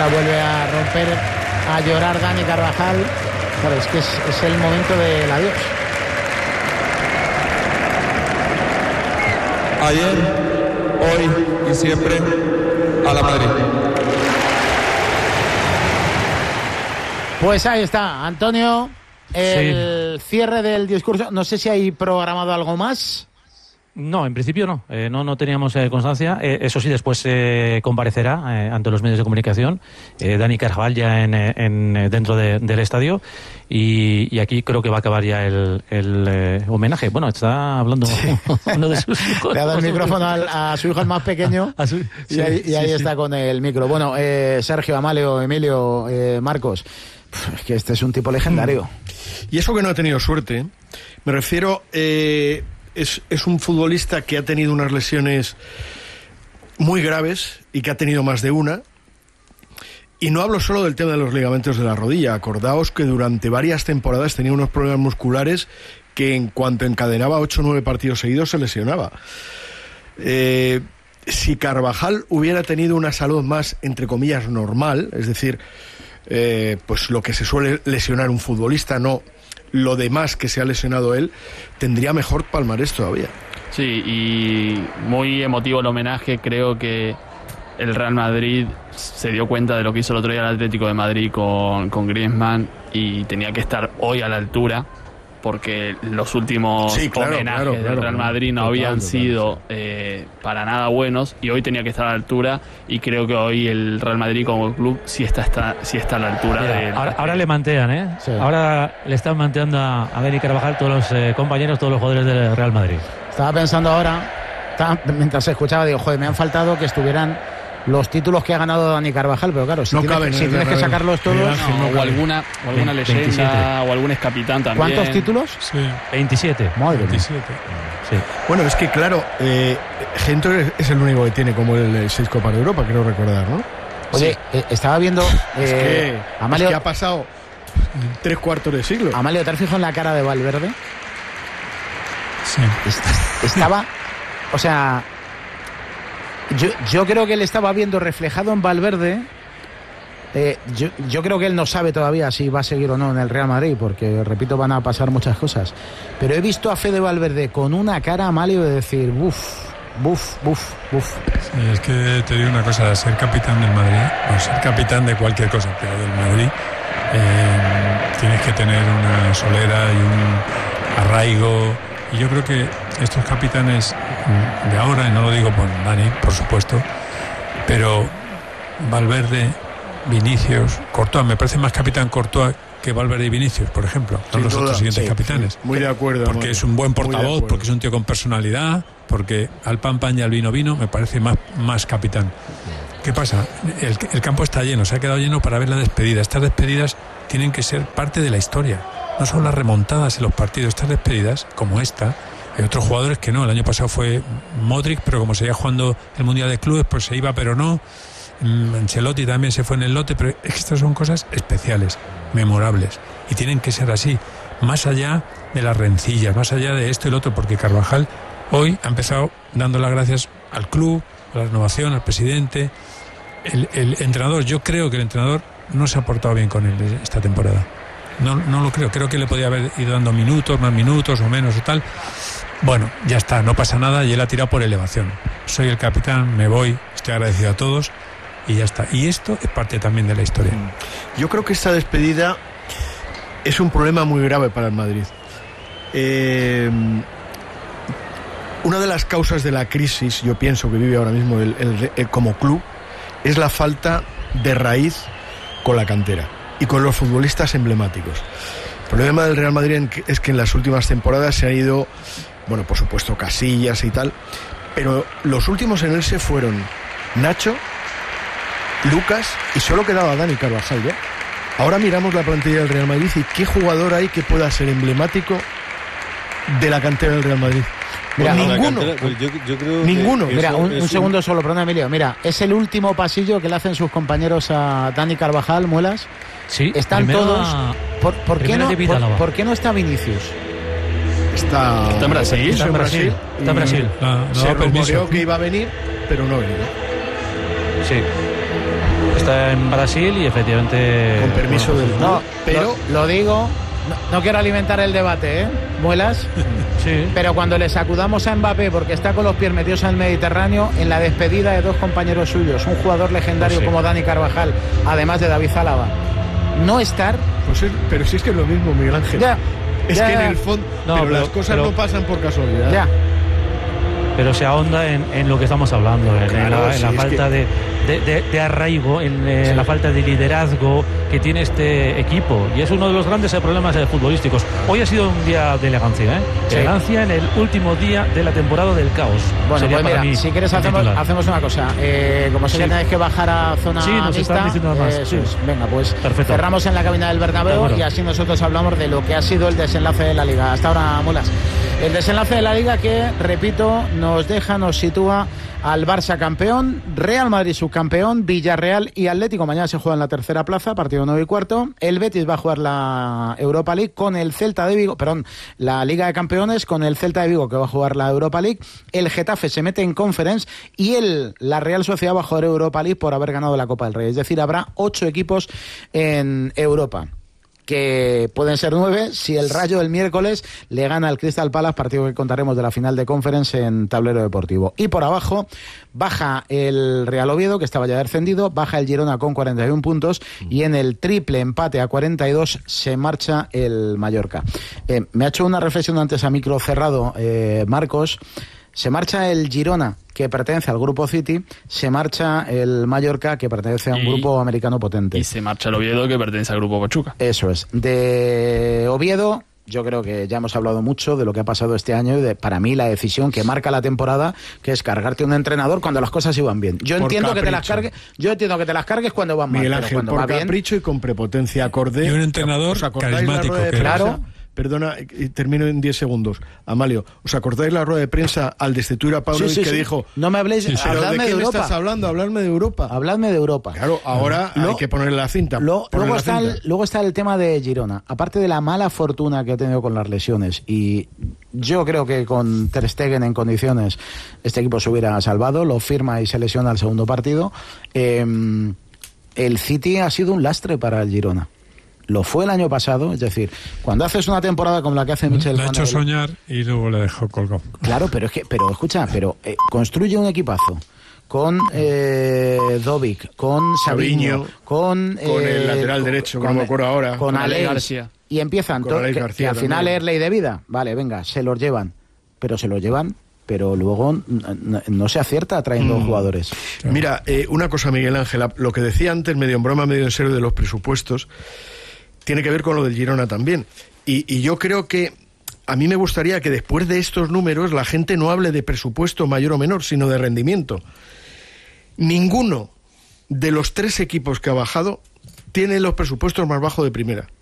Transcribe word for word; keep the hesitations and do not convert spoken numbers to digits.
ahora vuelve a romper, a llorar Dani Carvajal. Claro, es que es, es el momento del adiós. Ayer, hoy y siempre, a la Madrid. Pues ahí está, Antonio, el sí. cierre del discurso. No sé si hay programado algo más. No, en principio no, eh, no, no teníamos eh, constancia. Eh, eso sí, después eh, comparecerá eh, ante los medios de comunicación eh, Dani Carvajal ya en, en, dentro de, del estadio y, y aquí creo que va a acabar ya el, el eh, homenaje. Bueno, está hablando sí. uno de sus hijos. Le ha dado el micrófono a, a su hijo el más pequeño su, y sí, ahí, y ahí sí, está sí. con el micro. Bueno, eh, Sergio, Amalio, Emilio, eh, Marcos, es que este es un tipo legendario. Y eso que no ha tenido suerte, me refiero... Eh, Es, es un futbolista que ha tenido unas lesiones muy graves y que ha tenido más de una. Y no hablo solo del tema de los ligamentos de la rodilla. Acordaos que durante varias temporadas tenía unos problemas musculares que en cuanto encadenaba ocho o nueve partidos seguidos se lesionaba. Eh, si Carvajal hubiera tenido una salud más, entre comillas, normal, es decir, eh, pues lo que se suele lesionar un futbolista, no lo demás que se ha lesionado él, tendría mejor palmarés todavía. Sí, y muy emotivo el homenaje. Creo que el Real Madrid se dio cuenta de lo que hizo el otro día el Atlético de Madrid con, con Griezmann y tenía que estar hoy a la altura, porque los últimos sí, claro, homenajes claro, claro, del Real Madrid no total, habían total, sido eh, para nada buenos, y hoy tenía que estar a la altura, y creo que hoy el Real Madrid como club sí está, está, sí está a la altura. Mira, de, ahora, ahora le mantean, ¿eh? Sí. Ahora le están manteando a, a Dani Carvajal todos los eh, compañeros, todos los jugadores del Real Madrid. Estaba pensando ahora, estaba, mientras se escuchaba, digo, joder, me han faltado que estuvieran los títulos que ha ganado Dani Carvajal, pero claro, si no tienes, caben, si tienes que sacarlos todos... No, o alguna, o alguna leyenda, veintisiete. O algún excapitán también. ¿Cuántos títulos? Sí. veintisiete. Madre veintisiete. Sí. Bueno, es que claro, eh, Gento es el único que tiene como el seis Copas de Europa, creo recordar, ¿no? Oye, sí. eh, estaba viendo... Eh, es, que, Amalio, es que ha pasado tres cuartos de siglo. Amalio, ¿te has fijado en la cara de Valverde? Sí. Estaba... O sea... Yo, yo creo que él estaba viendo reflejado en Valverde. Eh, yo, yo creo que él no sabe todavía si va a seguir o no en el Real Madrid, porque, repito, van a pasar muchas cosas. Pero he visto a Fede Valverde con una cara, Amalio, de decir, buf, buf, buf, buf. Sí, es que te digo una cosa, ser capitán del Madrid, o ser capitán de cualquier cosa, pero del Madrid, eh, tienes que tener una solera y un arraigo. Y yo creo que estos capitanes de ahora, y no lo digo por Dani, por supuesto, pero Valverde, Vinicius, Courtois, me parece más capitán Courtois que Valverde y Vinicius, por ejemplo, son los otros siguientes sí, capitanes. Sí, muy de acuerdo. Porque es un buen portavoz, porque es un tío con personalidad, porque al pan pan y al vino vino, me parece más, más capitán. ¿Qué pasa? El, el campo está lleno, se ha quedado lleno para ver la despedida. Estas despedidas tienen que ser parte de la historia. No son las remontadas en los partidos, estas despedidas, como esta. Hay otros jugadores que no. El año pasado fue Modric, pero como seguía jugando el Mundial de Clubes, pues se iba, pero no. Ancelotti también se fue en el lote, pero estas son cosas especiales, memorables, y tienen que ser así, más allá de las rencillas, más allá de esto y lo otro, porque Carvajal hoy ha empezado dando las gracias al club, a la renovación, al presidente, el, el entrenador. Yo creo que el entrenador no se ha portado bien con él esta temporada. No, no lo creo, creo que le podía haber ido dando minutos, más minutos o menos o tal. Bueno, ya está, no pasa nada, y él ha tirado por elevación. Soy el capitán, me voy, estoy agradecido a todos y ya está. Y esto es parte también de la historia. Yo creo que esta despedida es un problema muy grave para el Madrid. Eh, una de las causas de la crisis, yo pienso, que vive ahora mismo el, el, el, como club, es la falta de raíz con la cantera y con los futbolistas emblemáticos. El problema del Real Madrid es que en las últimas temporadas se ha ido, bueno, por supuesto Casillas y tal, pero los últimos en él se fueron Nacho, Lucas, y solo quedaba Dani Carvajal ya. Ahora miramos la plantilla del Real Madrid y qué jugador hay que pueda ser emblemático de la cantera del Real Madrid. Mira, pues ninguno. Cantera, pues yo, yo creo ninguno. Que Mira, un, un segundo un... solo, perdón, Emilio. Mira, es el último pasillo que le hacen sus compañeros a Dani Carvajal, Muelas. Sí, están primera, todos. ¿Por, por, qué no, por, ¿Por qué no está Vinicius? Está, está en Brasil. Está en Brasil. Está en Brasil. No, no, se rumoreó que iba a venir, pero no ha venido. Sí. está en Brasil y efectivamente... Con permiso bueno, del... No, pero... lo, lo digo, no, no quiero alimentar el debate, ¿eh? Muelas. Sí. Pero cuando le sacudamos a Mbappé porque está con los pies metidos en el Mediterráneo, en la despedida de dos compañeros suyos, un jugador legendario Pues sí. como Dani Carvajal, además de David Zálava, no estar... Pues es, pero sí es que es lo mismo, Miguel Ángel. Ya, es ya, que en ya. el fondo... No, pero, pero- las cosas pero- no pasan por casualidad. Ya. Pero se ahonda en, en lo que estamos hablando, en, Claro, la, en sí, la es falta que- de, de, de- de arraigo, en eh, Sí. la falta de liderazgo que tiene este equipo. Y es uno de los grandes eh, problemas eh, futbolísticos. Hoy ha sido un día de elegancia, ¿eh? Sí. Elegancia en el último día de la temporada del caos. Bueno, Sería pues para mira, mí si quieres el hacemos, titular. hacemos una cosa. Eh, como sé Sí. que tenéis que bajar a zona Sí, nos mixta, están diciendo más, eso sí. es. Venga, pues Perfecto. cerramos en la cabina del De Bernabéu acuerdo. y así nosotros hablamos de lo que ha sido el desenlace de la Liga. Hasta ahora, Mulas. El desenlace de la Liga que, repito, nos deja, nos sitúa al Barça campeón, Real Madrid subcampeón, Villarreal y Atlético. Mañana se juega en la tercera plaza, partido nueve y cuarto. El Betis va a jugar la Europa League con el Celta de Vigo, perdón, la Liga de Campeones con el Celta de Vigo, que va a jugar la Europa League. El Getafe se mete en Conference y el, la Real Sociedad va a jugar Europa League por haber ganado la Copa del Rey. Es decir, habrá ocho equipos en Europa, que pueden ser nueve si el Rayo el miércoles le gana al Crystal Palace, partido que contaremos de la final de Conference en Tablero Deportivo. Y por abajo baja el Real Oviedo, que estaba ya descendido, baja el Girona con cuarenta y uno puntos y en el triple empate a cuarenta y dos se marcha el Mallorca. Eh, me ha hecho una reflexión antes a micro cerrado, eh, Marcos. Se marcha el Girona, que pertenece al grupo City, se marcha el Mallorca, que pertenece a un Y- grupo americano potente. Y se marcha el Oviedo, que pertenece al grupo Pachuca. Eso es. De Oviedo, yo creo que ya hemos hablado mucho de lo que ha pasado este año y de, para mí, la decisión que marca la temporada, que es cargarte un entrenador cuando las cosas iban bien. Yo Por entiendo que te las capricho. cargues, yo entiendo que te las cargues cuando van mal, Miguel pero Ángel, cuando por va bien, capricho y con prepotencia acorde. Y un entrenador ¿Os acordáis la carismático rueda de que prensa? Claro. Perdona, y termino en diez segundos. Amalio, ¿os acordáis la rueda de prensa al destituir a Pablo Sí, sí, que sí. dijo... No me habléis, Sí, sí. ¿Pero de habladme qué de me Europa. estás hablando? Hablarme de Europa. Habladme de Europa. Claro, ahora Lo- hay que ponerle la cinta. Lo- Ponerle luego, la está cinta. el, luego está el tema de Girona. Aparte de la mala fortuna que ha tenido con las lesiones, y yo creo que con Ter Stegen en condiciones este equipo se hubiera salvado, lo firma y se lesiona al segundo partido. Eh, el City ha sido un lastre para el Girona. Lo fue el año pasado, es decir, cuando haces una temporada como la que hace Michel le ha hecho Van soñar y luego le dejó colgado. Claro, pero es que, pero escucha, pero eh, construye un equipazo con eh, Dovic, con Sabiño, Sabiño, con con el eh, lateral derecho, que no me acuerdo ahora, con con Alex Alex García. y empiezan Con to- Alex que, García que al final también. es ley de vida, vale, venga, se los llevan, pero se los llevan, pero luego n- n- no se acierta trayendo Mm. jugadores. Mira, eh, una cosa, Miguel Ángel, lo que decía antes, medio en broma, medio en serio, de los presupuestos, tiene que ver con lo del Girona también. Y, y yo creo que a mí me gustaría que después de estos números la gente no hable de presupuesto mayor o menor, sino de rendimiento. Ninguno de los tres equipos que ha bajado tiene los presupuestos más bajos de primera.